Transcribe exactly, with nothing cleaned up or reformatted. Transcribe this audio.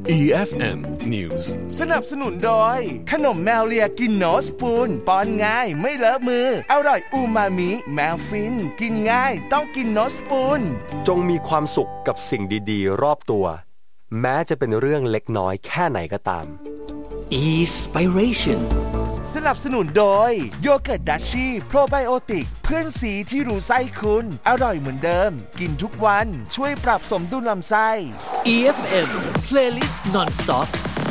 อี เอฟ เอ็ม News สนับสนุนโดยขนมแมวเลียกินโนสปูนป้อนง่ายไม่เลอะมืออร่อยอูมามิแมวฟินกินง่ายต้องกินโนสปูนจงมีความสุขกับสิ่งดีๆรอบตัวแม้จะเป็นเรื่องเล็กน้อยแค่ไหนก็ตาม Inspiration สนับสนุนโดยโยเกิร์ตดัชชี่โปรไบโอติกเพื่อนสีที่รู้ไส้คุณอร่อยเหมือนเดิมกินทุกวันช่วยปรับสมดุลลำไส้อี เอฟ เอ็ม Playlist Non-Stop